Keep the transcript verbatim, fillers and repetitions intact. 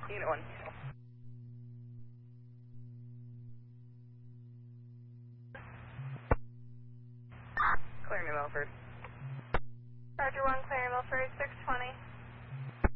Unit one. Clear me, Milford. Roger one, clear Milford, six twenty.